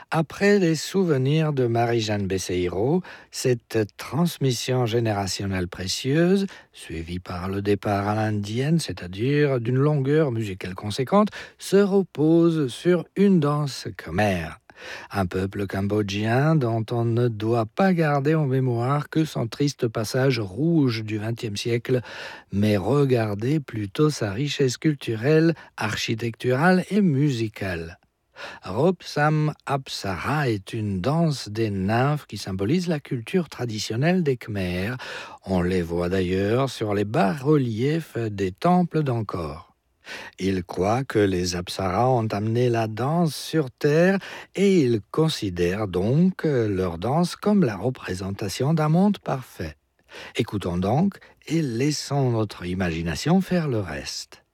Après les souvenirs de Marie-Jeanne Besseiro, cette transmission générationnelle précieuse, suivie par le départ à l'indienne, c'est-à-dire d'une longueur musicale conséquente, se repose sur une danse khmère. Un peuple cambodgien dont on ne doit pas garder en mémoire que son triste passage rouge du XXe siècle, mais regarder plutôt sa richesse culturelle, architecturale et musicale. Ropsam Apsara est une danse des nymphes qui symbolise la culture traditionnelle des Khmers. On les voit d'ailleurs sur les bas-reliefs des temples d'Angkor. Ils croient que les Apsaras ont amené la danse sur Terre et ils considèrent donc leur danse comme la représentation d'un monde parfait. Écoutons donc et laissons notre imagination faire le reste.